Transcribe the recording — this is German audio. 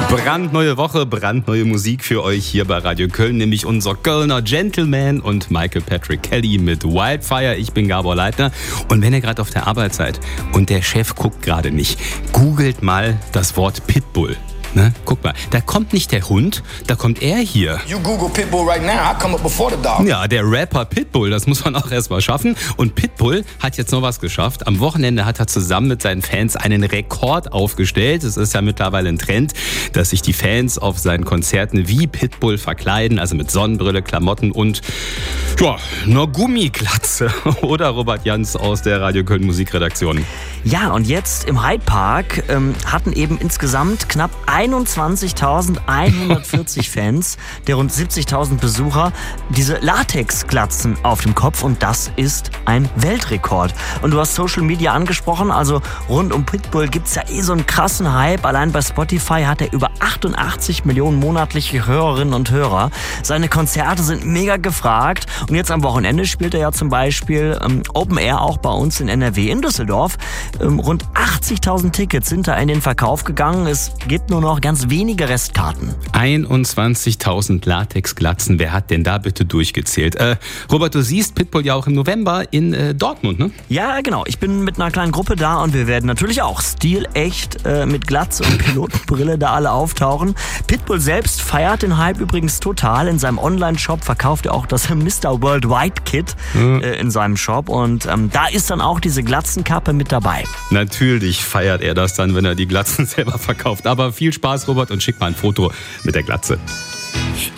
Brandneue Woche, brandneue Musik für euch hier bei Radio Köln, nämlich unser Kölner Gentleman und Michael Patrick Kelly mit Wildfire. Ich bin Gabor Leitner und wenn ihr gerade auf der Arbeit seid und der Chef guckt gerade nicht, googelt mal das Wort Pitbull. Ne? Guck mal, da kommt nicht der Hund, da kommt er hier. You Google Pitbull right now, I come up before the dog. Ja, der Rapper Pitbull, das muss man auch erstmal schaffen. Und Pitbull hat jetzt noch was geschafft. Am Wochenende hat er zusammen mit seinen Fans einen Rekord aufgestellt. Es ist ja mittlerweile ein Trend, dass sich die Fans auf seinen Konzerten wie Pitbull verkleiden, also mit Sonnenbrille, Klamotten und einer Gummiglatze. Oder Robert Jans aus der Radio Köln Musikredaktion. Ja, und jetzt im Hyde Park hatten eben insgesamt knapp 21.140 Fans der rund 70.000 Besucher diese Latexglatzen auf dem Kopf und das ist ein Weltrekord. Und du hast Social Media angesprochen, also rund um Pitbull gibt's ja so einen krassen Hype. Allein bei Spotify hat er über 88 Millionen monatliche Hörerinnen und Hörer. Seine Konzerte sind mega gefragt und jetzt am Wochenende spielt er ja zum Beispiel Open Air auch bei uns in NRW in Düsseldorf. Rund 80.000 Tickets sind da in den Verkauf gegangen. Es gibt nur noch ganz wenige Restkarten. 21.000 Latexglatzen. Wer hat denn da bitte durchgezählt? Robert, du siehst Pitbull ja auch im November in Dortmund, ne? Ja, genau. Ich bin mit einer kleinen Gruppe da und wir werden natürlich auch stilecht mit Glatze und Pilotenbrille da alle auftauchen. Pitbull selbst feiert den Hype übrigens total. In seinem Online-Shop verkauft er auch das Mr. Worldwide Kit in seinem Shop und da ist dann auch diese Glatzenkappe mit dabei. Natürlich feiert er das dann, wenn er die Glatzen selber verkauft. Aber viel Spaß, Robert, und schick mal ein Foto mit der Glatze.